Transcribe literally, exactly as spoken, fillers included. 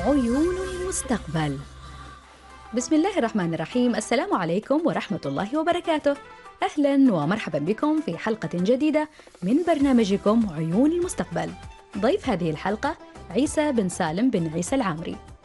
عيون المستقبل. بسم الله الرحمن الرحيم، السلام عليكم ورحمة الله وبركاته. أهلا ومرحبا بكم في حلقة جديدة من برنامجكم عيون المستقبل. ضيف هذه الحلقة عيسى بن سالم بن عيسى العامري،